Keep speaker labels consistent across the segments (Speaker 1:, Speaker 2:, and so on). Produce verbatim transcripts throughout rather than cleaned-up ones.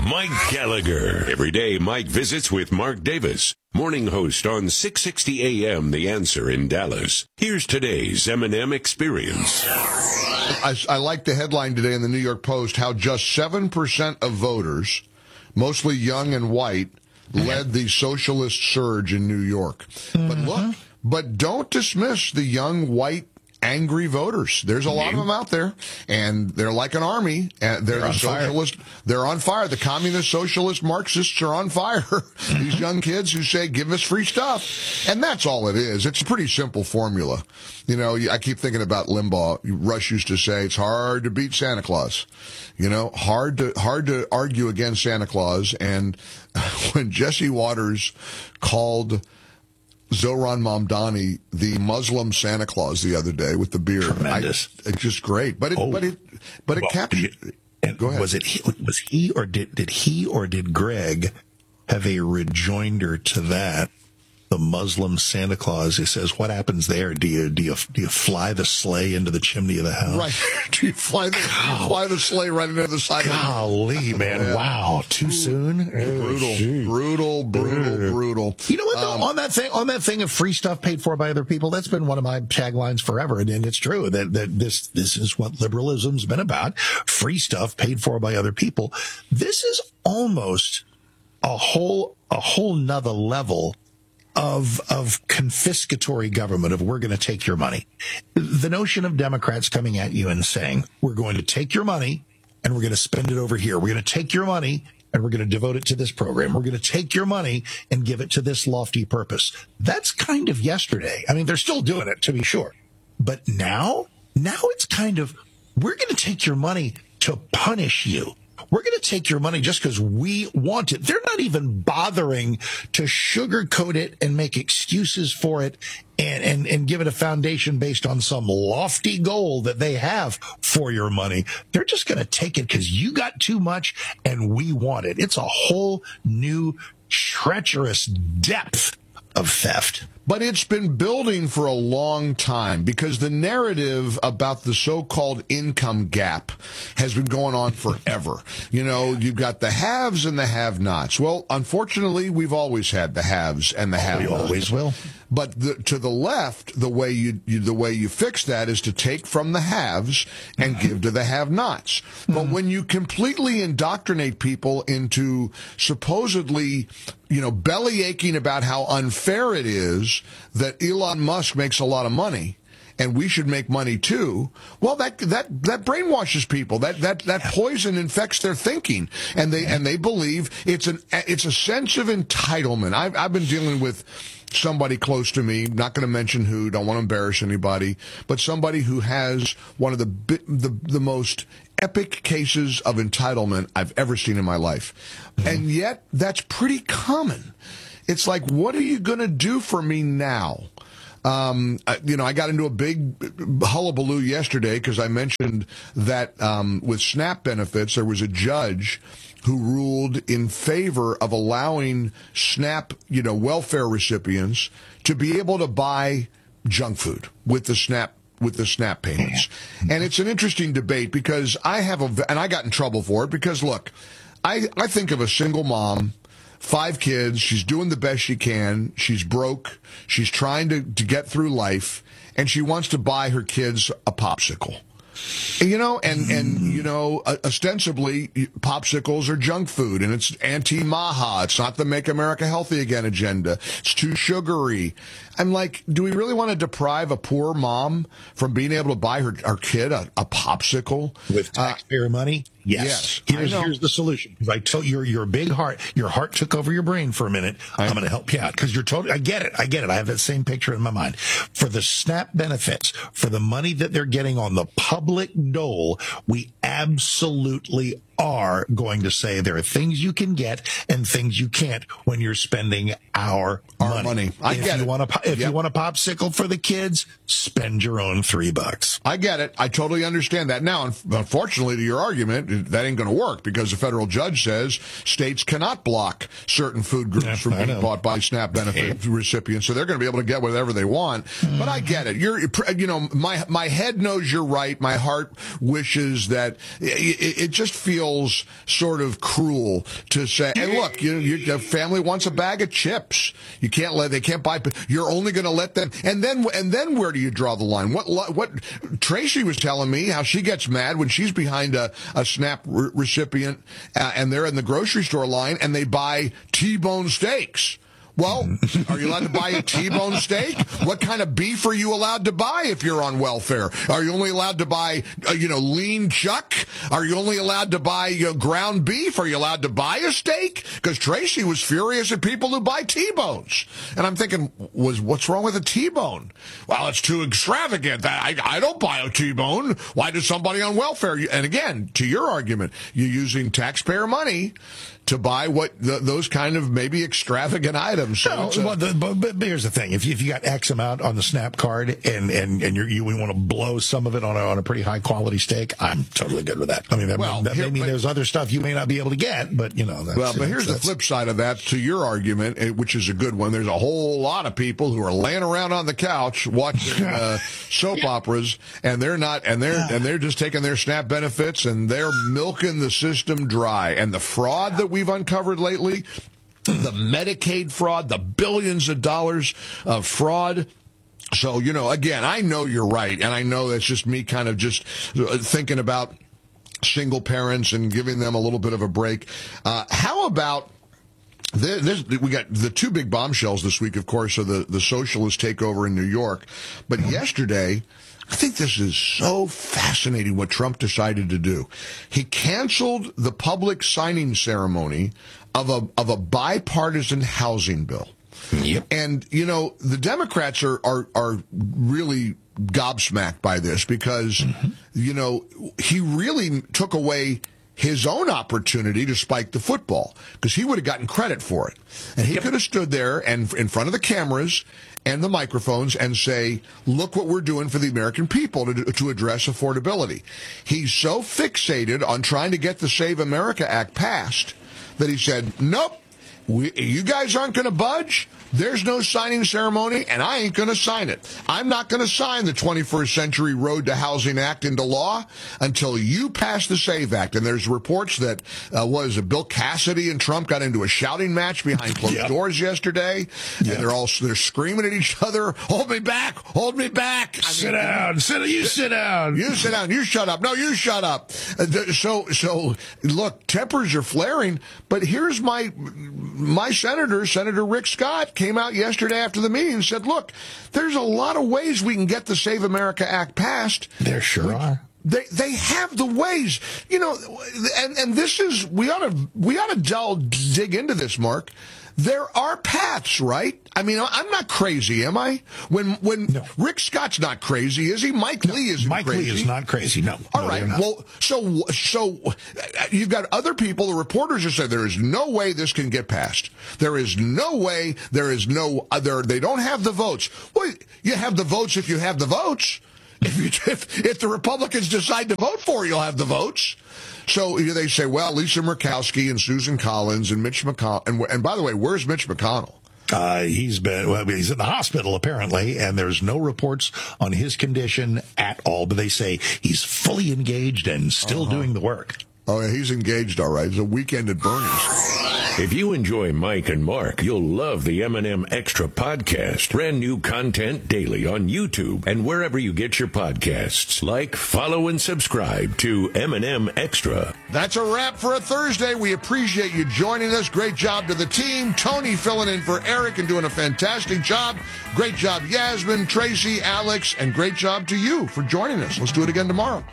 Speaker 1: Mike Gallagher. Every day, Mike visits with Mark Davis, morning host on six sixty A M The Answer in Dallas. Here's today's M and M Experience.
Speaker 2: I, I like the headline today in the New York Post, how just seven percent of voters, mostly young and white, led the socialist surge in New York. Mm-hmm. But look, but don't dismiss the young, white, angry voters. There's a lot of them out there, and they're like an army. And they're, they're the socialist. Fire. They're on fire. The communist, socialist, Marxists are on fire. These young kids who say, "Give us free stuff," and that's all it is. It's a pretty simple formula. You know, I keep thinking about Limbaugh. Rush used to say, "It's hard to beat Santa Claus." You know, hard to hard to argue against Santa Claus. And when Jesse Waters called Zohran Mamdani the Muslim Santa Claus the other day with the beard,
Speaker 3: tremendous.
Speaker 2: I, it's just great. But it, oh. but it, but it
Speaker 3: well,
Speaker 2: captured.
Speaker 3: And
Speaker 2: Go ahead.
Speaker 3: Was it he, was he or did did he or did Greg have a rejoinder to that? The Muslim Santa Claus. He says, "What happens there? Do you do you do you fly the sleigh into the chimney of the house?
Speaker 2: Right? Do you fly the, do you fly the sleigh right into the side?
Speaker 3: Golly, of the man! Yeah. Wow, too soon.
Speaker 2: Brutal, brutal, brutal, brutal.
Speaker 3: You know what? Though, um, on that thing, on that thing of free stuff paid for by other people, that's been one of my taglines forever, and, and it's true that that this this is what liberalism's been about: free stuff paid for by other people. This is almost a whole a whole nother level of of confiscatory government, of we're going to take your money. The notion of Democrats coming at you and saying, we're going to take your money and we're going to spend it over here. We're going to take your money and we're going to devote it to this program. We're going to take your money and give it to this lofty purpose. That's kind of yesterday. I mean, they're still doing it, to be sure. But now, now it's kind of, we're going to take your money to punish you. We're going to take your money just because we want it. They're not even bothering to sugarcoat it and make excuses for it and, and, and give it a foundation based on some lofty goal that they have for your money. They're just going to take it because you got too much and we want it. It's a whole new treacherous depth of theft.
Speaker 2: But it's been building for a long time because the narrative about the so-called income gap has been going on forever. You know, you've got the haves and the have-nots. Well, unfortunately, we've always had the haves and the have-nots.
Speaker 3: We always will.
Speaker 2: But the, to the left, the way you, you the way you fix that is to take from the haves and mm-hmm. give to the have-nots. Mm-hmm. But when you completely indoctrinate people into supposedly, you know, belly aching about how unfair it is that Elon Musk makes a lot of money and we should make money too, well, that that that brainwashes people. That that that poison infects their thinking, and they and they believe it's an it's a sense of entitlement. I've I've been dealing with somebody close to me, not going to mention who, don't want to embarrass anybody, but somebody who has one of the the the most epic cases of entitlement I've ever seen in my life, mm-hmm. and yet that's pretty common. It's like, what are you going to do for me now? Um, you know, I got into a big hullabaloo yesterday because I mentioned that um, with SNAP benefits, there was a judge who ruled in favor of allowing SNAP, you know, welfare recipients to be able to buy junk food with the SNAP with the SNAP payments. And it's an interesting debate because I have a, and I got in trouble for it because, look, I, I think of a single mom, five kids, she's doing the best she can, she's broke, she's trying to, to get through life, and she wants to buy her kids a popsicle. You know, and, and, you know, ostensibly, popsicles are junk food, and it's anti-Maha. It's not the Make America Healthy Again agenda. It's too sugary. I'm like, do we really want to deprive a poor mom from being able to buy her, our kid a, a popsicle?
Speaker 3: With taxpayer uh, money? Yes. yes here's, here's the solution. Because I told you, your, your big heart, your heart took over your brain for a minute. I, I'm going to help you out. Because you're totally, I get it. I get it. I have that same picture in my mind. For the SNAP benefits, for the money that they're getting on the public dole, we absolutely are going to say there are things you can get and things you can't when you're spending our,
Speaker 2: our
Speaker 3: money.
Speaker 2: money. I
Speaker 3: if
Speaker 2: get
Speaker 3: you
Speaker 2: it.
Speaker 3: Want a, if
Speaker 2: yep.
Speaker 3: you want a popsicle for the kids, spend your own three bucks.
Speaker 2: I get it. I totally understand that. Now, unfortunately, to your argument, that ain't going to work because the federal judge says states cannot block certain food groups yeah, from I being know. bought by SNAP benefit recipients, so they're going to be able to get whatever they want. Mm. But I get it. You're, you know, my my head knows you're right. My heart wishes that it, it just feels feels sort of cruel to say, hey, look, you, your family wants a bag of chips. You can't let, they can't buy, you're only going to let them, and then, and then where do you draw the line? What, what, Tracy was telling me how she gets mad when she's behind a, a SNAP re- recipient, uh, and they're in the grocery store line and they buy T-bone steaks. Well, are you allowed to buy a T-bone steak? What kind of beef are you allowed to buy if you're on welfare? Are you only allowed to buy, uh, you know, lean chuck? Are you only allowed to buy you know, ground beef? Are you allowed to buy a steak? Because Tracy was furious at people who buy T-bones. And I'm thinking, was what's wrong with a T-bone? Well, it's too extravagant. I, I don't buy a T-bone. Why does somebody on welfare? And again, to your argument, you're using taxpayer money to buy what the, those kind of maybe extravagant items. So
Speaker 3: no,
Speaker 2: a,
Speaker 3: well, the, but, but here's the thing: if you, if you got X amount on the SNAP card and and and you're, you we want to blow some of it on a, on a pretty high quality steak, I'm totally good with that. I mean, that,
Speaker 2: well,
Speaker 3: that
Speaker 2: here,
Speaker 3: may mean
Speaker 2: but,
Speaker 3: there's other stuff you may not be able to get, but you know. That's,
Speaker 2: well, but here's the flip side of that to your argument, which is a good one. There's a whole lot of people who are laying around on the couch watching uh, soap operas, and they're not, and they're and they're just taking their SNAP benefits and they're milking the system dry, and the fraud that we've uncovered lately. Lately, the Medicaid fraud, the billions of dollars of fraud. So, you know, again, I know you're right, and I know that's just me kind of just thinking about single parents and giving them a little bit of a break. Uh, how about There's, we got the two big bombshells this week, of course, are the, the socialist takeover in New York. But yesterday, I think this is so fascinating what Trump decided to do. He canceled the public signing ceremony of a of a bipartisan housing bill. Yep. And, you know, the Democrats are, are, are really gobsmacked by this because, mm-hmm. you know, he really took away his own opportunity to spike the football because he would have gotten credit for it. And he yep. could have stood there and in front of the cameras and the microphones and say, look what we're doing for the American people to, to address affordability. He's so fixated on trying to get the Save America Act passed that he said, nope, we, you guys aren't going to budge. There's no signing ceremony, and I ain't going to sign it. I'm not going to sign the twenty-first Century Road to Housing Act into law until you pass the SAVE Act. And there's reports that, uh, what is it, Bill Cassidy and Trump got into a shouting match behind closed yep. doors yesterday. Yep. And they're all they're screaming at each other, hold me back, hold me back. I
Speaker 3: sit
Speaker 2: mean,
Speaker 3: down, sit, you sit down.
Speaker 2: You sit down, you shut up. No, you shut up. Uh, so, so look, tempers are flaring, but here's my, my senator, Senator Rick Scott, came out yesterday after the meeting and said, look, there's a lot of ways we can get the Save America Act passed.
Speaker 3: There sure
Speaker 2: we,
Speaker 3: are.
Speaker 2: They they have the ways, you know, and, and this is, we ought to, we ought to delve, dig into this, Mark. There are paths, right? I mean, I'm not crazy, am I? When when no. Rick Scott's not crazy, is he? Mike no, Lee isn't
Speaker 3: Mike
Speaker 2: crazy.
Speaker 3: Lee is not crazy, no.
Speaker 2: All
Speaker 3: no,
Speaker 2: right, well, so so you've got other people, the reporters who say there is no way this can get passed. There is no way, there is no other, they don't have the votes. Well, you have the votes if you have the votes. If, you, if, if the Republicans decide to vote for you, you'll have the votes. So they say, well, Lisa Murkowski and Susan Collins and Mitch McConnell. And, and by the way, where's Mitch McConnell?
Speaker 3: Uh, he's been, well, he's in the hospital apparently, and there's no reports on his condition at all. But they say he's fully engaged and still uh-huh. doing the work.
Speaker 2: Oh, yeah, he's engaged, all right. It's a weekend at Bernie's.
Speaker 1: If you enjoy Mike and Mark, you'll love the M and M Extra podcast. Brand new content daily on YouTube and wherever you get your podcasts. Like, follow, and subscribe to M and M Extra.
Speaker 2: That's a wrap for a Thursday. We appreciate you joining us. Great job to the team. Tony filling in for Eric and doing a fantastic job. Great job, Yasmin, Tracy, Alex, and great job to you for joining us. Let's do it again tomorrow.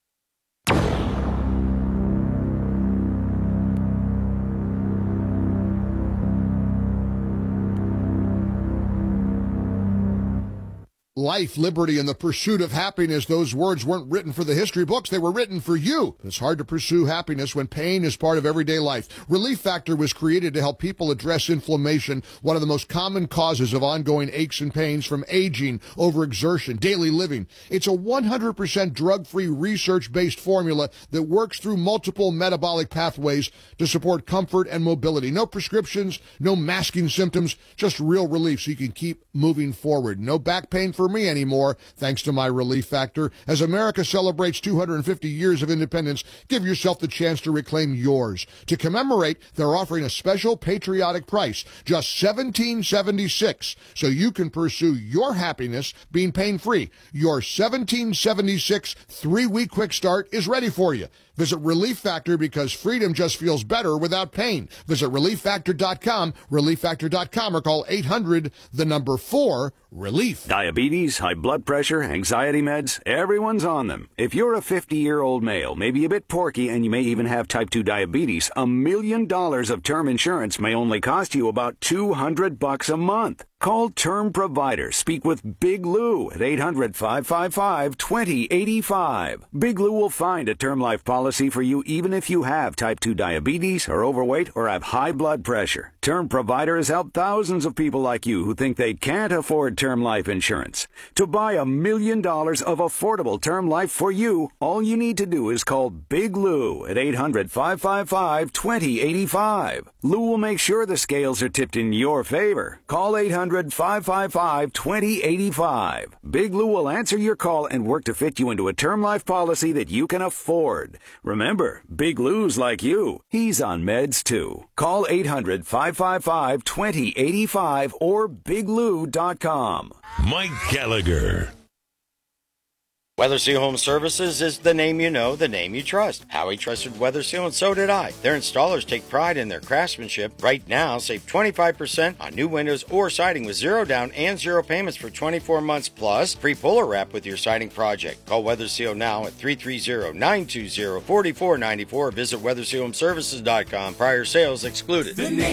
Speaker 2: Life, liberty, and the pursuit of happiness. Those words weren't written for the history books. They were written for you. It's hard to pursue happiness when pain is part of everyday life. Relief Factor was created to help people address inflammation, one of the most common causes of ongoing aches and pains from aging, overexertion, daily living. It's a one hundred percent drug-free, research-based formula that works through multiple metabolic pathways to support comfort and mobility. No prescriptions, no masking symptoms, just real relief so you can keep moving forward. No back pain for for me anymore, thanks to my Relief Factor. As America celebrates two hundred fifty years of independence, give yourself the chance to reclaim yours. To commemorate, they're offering a special patriotic price, just seventeen seventy-six, so you can pursue your happiness being pain-free. Your seventeen seventy-six three-week quick start is ready for you. Visit Relief Factor because freedom just feels better without pain. Visit relief factor dot com, relief factor dot com, or call eight hundred, the number four, relief.
Speaker 4: Diabetes, high blood pressure, anxiety meds, everyone's on them. If you're a fifty-year-old male, maybe a bit porky, and you may even have type two diabetes, a million dollars of term insurance may only cost you about two hundred bucks a month. Call Term Provider. Speak with Big Lou at eight hundred, five five five, two zero eight five. Big Lou will find a term life policy for you even if you have type two diabetes, are overweight, or have high blood pressure. Term Provider has helped thousands of people like you who think they can't afford term life insurance. To buy a million dollars of affordable term life for you, all you need to do is call Big Lou at eight hundred, five five five, two zero eight five. Lou will make sure the scales are tipped in your favor. Call eight hundred, five five five, two zero eight five. Big Lou will answer your call and work to fit you into a term life policy that you can afford. Remember, Big Lou's like you. He's on meds too. Call eight hundred, five five five, two zero eight five or big lou dot com.
Speaker 1: Mike Gallagher.
Speaker 5: WeatherSeal Home Services is the name you know, the name you trust. Howie trusted WeatherSeal, and so did I. Their installers take pride in their craftsmanship. Right now, save twenty-five percent on new windows or siding with zero down and zero payments for twenty-four months, plus free puller wrap with your siding project. Call WeatherSeal now at three three zero, nine two zero, four four nine four or visit weather seal home services dot com. Prior sales excluded.